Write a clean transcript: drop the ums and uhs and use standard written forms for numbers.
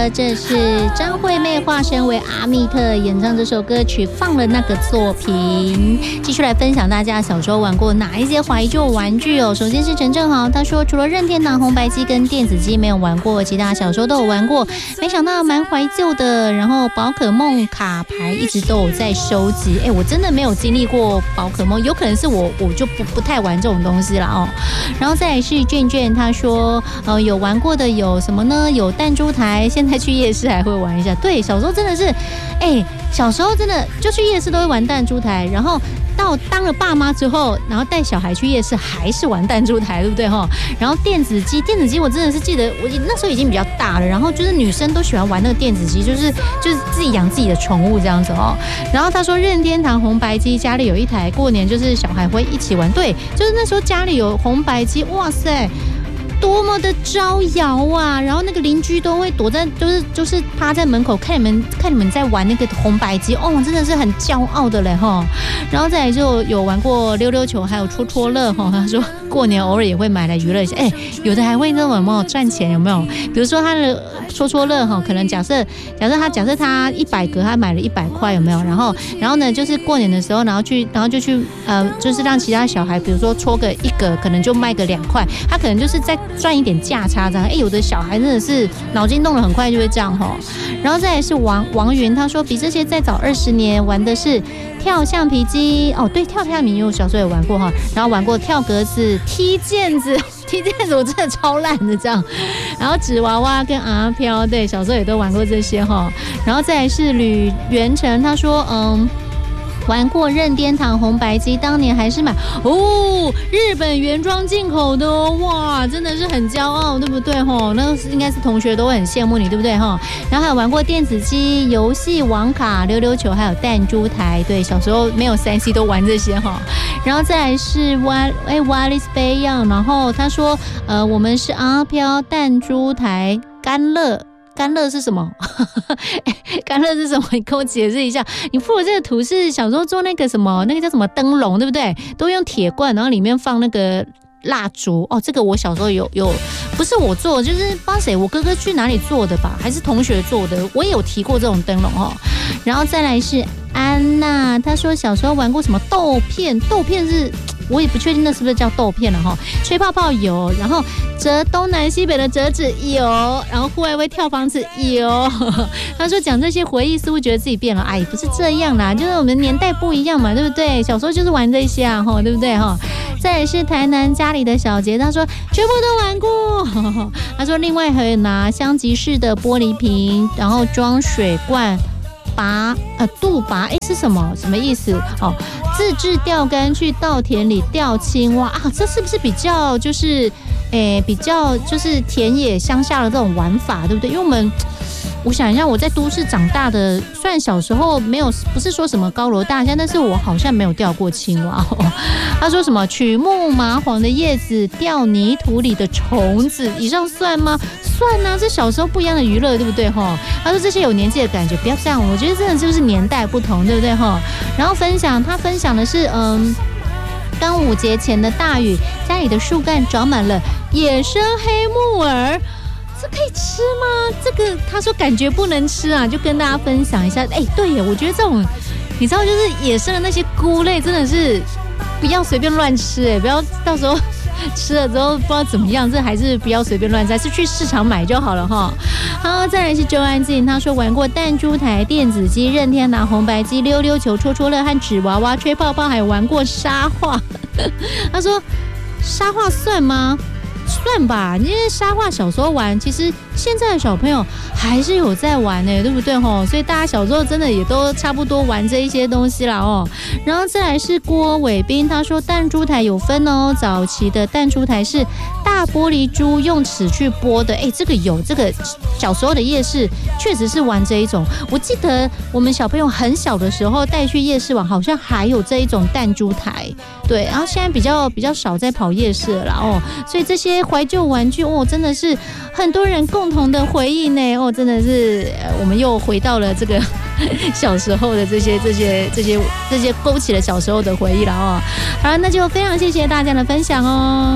的，这是张惠妹化身为阿密特演唱这首歌曲，放了那个作品。继续来分享大家小时候玩过哪一些怀旧玩具哦。首先是陈正豪，他说除了任天堂红白机跟电子机没有玩过，其他小时候都有玩过，没想到蛮怀旧的。然后宝可梦卡牌一直都有在收集，我真的没有经历过宝可梦，有可能是我就不太玩这种东西啦哦。然后再来是卷卷，他说有玩过的有什么呢？有弹珠台，现在去夜市还会玩一下。对，小时候真的是，小时候真的就去夜市都会玩弹珠台，然后到当了爸妈之後，然后带小孩去夜市还是玩弹珠台，对不对哈？然后电子机我真的是记得，我那时候已经比较大了，然后就是女生都喜欢玩那个电子机，就是自己养自己的宠物这样子哦。然后他说任天堂红白机家里有一台，过年就是小孩会一起玩，对，就是那时候家里有红白机，哇塞！多么的招摇啊！然后那个邻居都会躲在，就是趴在门口看你们在玩那个红白机哦，真的是很骄傲的嘞哈。然后再来就有玩过溜溜球，还有戳戳乐哈。他说过年偶尔也会买来娱乐一下，有的还会那种有没有赚钱有没有？比如说他的戳戳乐哈，可能假设他100个，他买了100块有没有？然后呢，就是过年的时候，然后就去就是让其他小孩，比如说戳个1个，可能就卖个2块，他可能就是在赚一点价差这样。有的小孩真的是脑筋动得很快，就会这样齁。然后再来是王云，他说比这些再早20年玩的是跳橡皮机哦，对，跳橡皮筋我小时候也玩过哈，然后玩过跳格子、踢毽子我真的超烂的这样。然后纸娃娃跟阿飘，对，小时候也都玩过这些哈。然后再来是吕元成，他说玩过任天堂红白机，当年还是买日本原装进口的哦，哇，真的是很骄傲，对不对吼？那应该是同学都会很羡慕你，对不对哈？然后还有玩过电子机、游戏、网卡、溜溜球，还有弹珠台，对，小时候没有3C都玩这些哈。然后再来是Wallace Bayon，然后他说我们是阿飘弹珠台甘乐是什么？甘乐是什么？你跟我解释一下。你附的这个图是小时候做那个什么，那个叫什么灯笼，对不对？都用铁罐，然后里面放那个蜡烛哦。这个我小时候有，不是我做，就是帮谁？我哥哥去哪里做的吧？还是同学做的？我也有提过这种灯笼哦。然后再来是安娜，她说小时候玩过什么豆片是。我也不确定那是不是叫豆片了哈，吹泡泡有，然后折东南西北的折纸有，然后户外会跳房子有。他说讲这些回忆似乎觉得自己变了，不是这样啦，就是我们年代不一样嘛，对不对？小时候就是玩这些啊，对不对哈？再来是台南家里的小杰，他说全部都玩过。他说另外还有拿香吉士的玻璃瓶，然后装水罐。杜拔是什么意思哦？自制钓竿去稻田里钓青蛙啊，这是不是比较就是比较就是田野乡下的这种玩法，对不对？因为我想一下，我在都市长大的，虽然小时候不是说什么高楼大厦，但是我好像没有钓过青蛙哦。他说什么取木麻黄的叶子钓泥土里的虫子，以上算吗？算啊，这小时候不一样的娱乐，对不对哈？他说这些有年纪的感觉，不要这样，我觉得真的就是年代不同，对不对哈？然后他分享的是端午节前的大雨，家里的树干长满了野生黑木耳。这可以吃吗？这个他说感觉不能吃啊，就跟大家分享一下。对耶，我觉得这种你知道，就是野生的那些菇类，真的是不要随便乱吃，不要到时候吃了之后不知道怎么样，这还是不要随便乱吃，还是去市场买就好了哈。好，再来是周安静，他说玩过弹珠台、电子机、任天堂红白机、溜溜球、戳戳乐和纸娃娃、吹泡泡，还有玩过沙画。他说沙画算吗？算吧，因为沙画小时候玩，其实现在的小朋友还是有在玩呢，对不对吼？所以大家小时候真的也都差不多玩这一些东西啦哦。然后再来是郭伟斌，他说弹珠台有分哦，早期的弹珠台是大玻璃珠用尺去拨的，这个有，这个小时候的夜市确实是玩这一种。我记得我们小朋友很小的时候带去夜市玩，好像还有这一种弹珠台，对。然后现在比较少在跑夜市了啦哦，所以这些怀旧玩具真的是很多人共同的回忆呢真的是我们又回到了这个小时候的这些勾起了小时候的回忆了哦。好了，那就非常谢谢大家的分享哦。